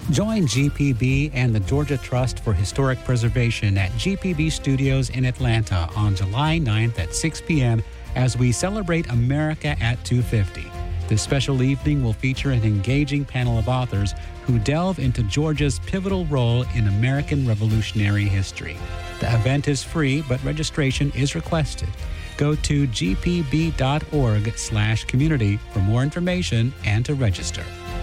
Join GPB and the Georgia Trust for Historic Preservation at GPB Studios in Atlanta on July 9th at 6 p.m. as we celebrate America at 250. This special evening will feature an engaging panel of authors who delve into Georgia's pivotal role in American revolutionary history. The event is free, but registration is requested. Go to gpb.org/community for more information and to register.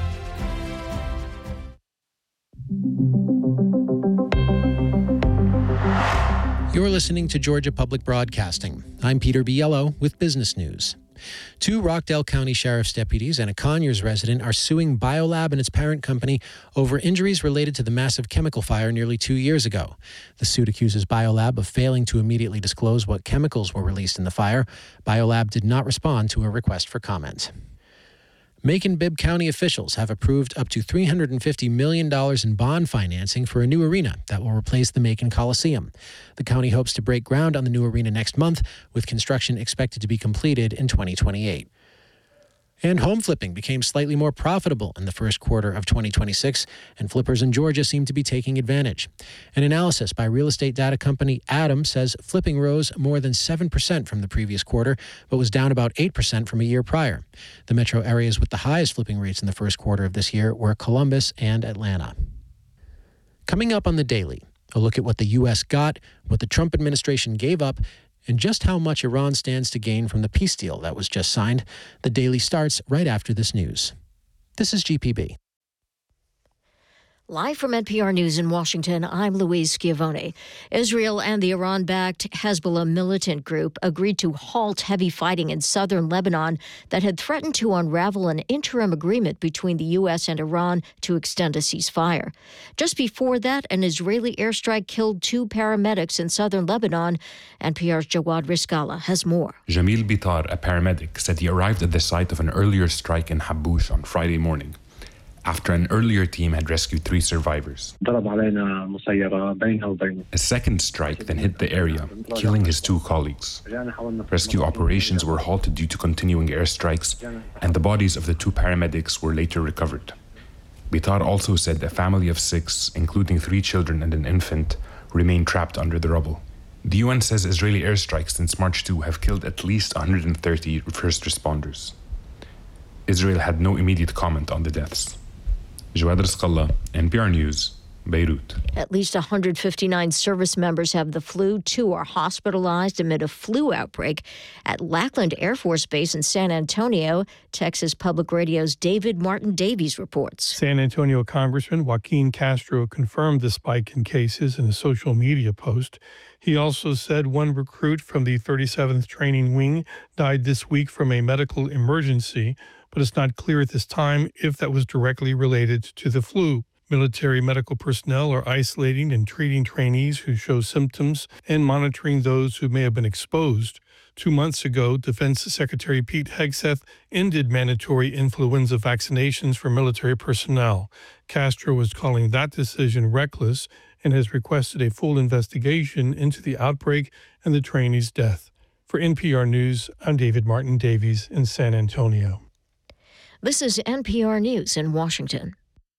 You're listening to Georgia Public Broadcasting. I'm Peter Biello with Business News. 2 Rockdale County Sheriff's deputies and a Conyers resident are suing BioLab and its parent company over injuries related to the massive chemical fire nearly 2 years ago. The suit accuses BioLab of failing to immediately disclose what chemicals were released in the fire. BioLab did not respond to a request for comment. Macon-Bibb County officials have approved up to $350 million in bond financing for a new arena that will replace the Macon Coliseum. The county hopes to break ground on the new arena next month, with construction expected to be completed in 2028. And home flipping became slightly more profitable in the first quarter of 2026, and flippers in Georgia seem to be taking advantage. An analysis by real estate data company Adam says flipping rose more than 7% from the previous quarter, but was down about 8% from a year prior. The metro areas with the highest flipping rates in the first quarter of this year were Columbus and Atlanta. Coming up on The Daily, a look at what the U.S. got, what the Trump administration gave up, and just how much Iran stands to gain from the peace deal that was just signed. The Daily starts right after this news. This is GPB. Live from NPR News in Washington, I'm Louise Schiavone. Israel and the Iran-backed Hezbollah militant group agreed to halt heavy fighting in southern Lebanon that had threatened to unravel an interim agreement between the U.S. and Iran to extend a ceasefire. Just before that, an Israeli airstrike killed 2 paramedics in southern Lebanon. NPR's Jawad Rizkallah has more. Jamil Bitar, a paramedic, said he arrived at the site of an earlier strike in Haboush on Friday morning, after an earlier team had rescued 3 survivors. A second strike then hit the area, killing his 2 colleagues. Rescue operations were halted due to continuing airstrikes, and the bodies of the 2 paramedics were later recovered. Bitar also said a family of 6, including 3 children and an infant, remain trapped under the rubble. The UN says Israeli airstrikes since March 2 have killed at least 130 first responders. Israel had no immediate comment on the deaths. Jawad Rizkallah, NPR News, Beirut. At least 159 service members have the flu. 2 are hospitalized amid a flu outbreak at Lackland Air Force Base in San Antonio. Texas Public Radio's David Martin Davies reports. San Antonio Congressman Joaquin Castro confirmed the spike in cases in a social media post. He also said 1 recruit from the 37th Training Wing died this week from a medical emergency, but it's not clear at this time if that was directly related to the flu. Military medical personnel are isolating and treating trainees who show symptoms and monitoring those who may have been exposed. 2 months ago, Defense Secretary Pete Hegseth ended mandatory influenza vaccinations for military personnel. Castro is calling that decision reckless and has requested a full investigation into the outbreak and the trainee's death. For NPR News, I'm David Martin Davies in San Antonio. This is NPR News in Washington.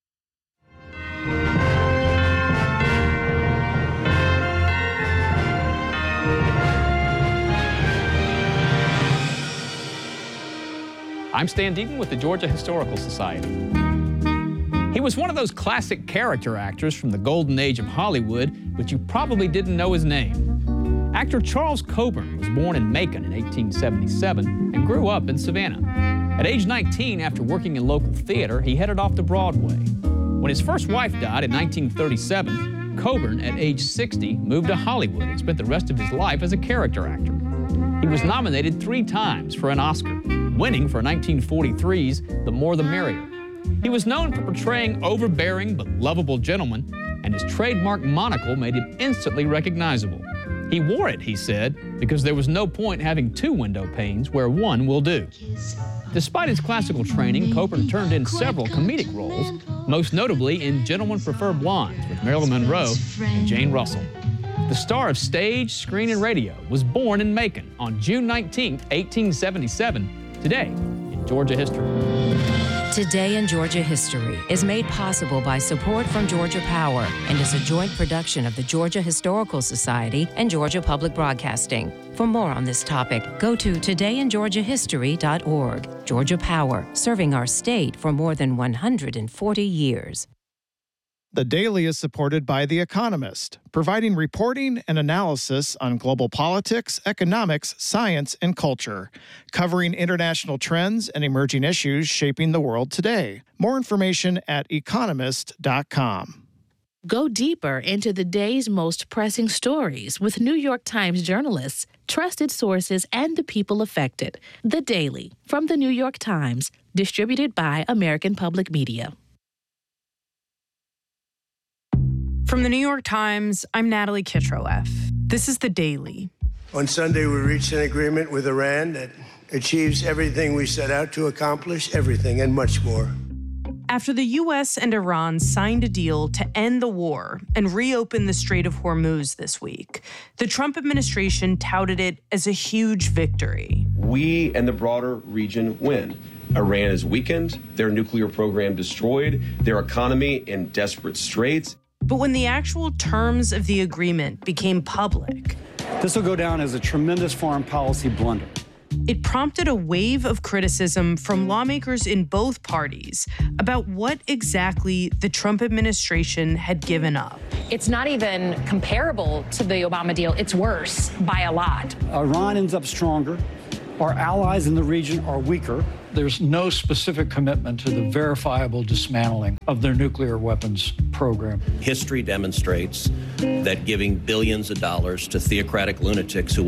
I'm Stan Deaton with the Georgia Historical Society. He was one of those classic character actors from the golden age of Hollywood, but you probably didn't know his name. Actor Charles Coburn was born in Macon in 1877 and grew up in Savannah. At age 19, after working in local theater, he headed off to Broadway. When his first wife died in 1937, Coburn, at age 60, moved to Hollywood and spent the rest of his life as a character actor. He was nominated 3 times for an Oscar, winning for 1943's The More the Merrier. He was known for portraying overbearing but lovable gentlemen, and his trademark monocle made him instantly recognizable. He wore it, he said, because there was no point having 2 window panes where 1 will do. Despite his classical training, Coburn turned in several comedic roles, most notably in Gentlemen Prefer Blondes with Marilyn Monroe and Jane Russell. The star of stage, screen, and radio was born in Macon on June 19, 1877, today in Georgia history. Today in Georgia History is made possible by support from Georgia Power and is a joint production of the Georgia Historical Society and Georgia Public Broadcasting. For more on this topic, go to todayingeorgiahistory.org. Georgia Power, serving our state for more than 140 years. The Daily is supported by The Economist, providing reporting and analysis on global politics, economics, science, and culture, covering international trends and emerging issues shaping the world today. More information at economist.com. Go deeper into the day's most pressing stories with New York Times journalists, trusted sources, and the people affected. The Daily, from the New York Times, distributed by American Public Media. From the New York Times, I'm Natalie Kitroeff. This is The Daily. On Sunday, we reached an agreement with Iran that achieves everything we set out to accomplish, everything and much more. After the U.S. and Iran signed a deal to end the war and reopen the Strait of Hormuz this week, the Trump administration touted it as a huge victory. We and the broader region win. Iran is weakened, their nuclear program destroyed, their economy in desperate straits. But when the actual terms of the agreement became public, this will go down as a tremendous foreign policy blunder. It prompted a wave of criticism from lawmakers in both parties about what exactly the Trump administration had given up. It's not even comparable to the Obama deal. It's worse by a lot. Iran ends up stronger. Our allies in the region are weaker. There's no specific commitment to the verifiable dismantling of their nuclear weapons program. History demonstrates that giving billions of dollars to theocratic lunatics who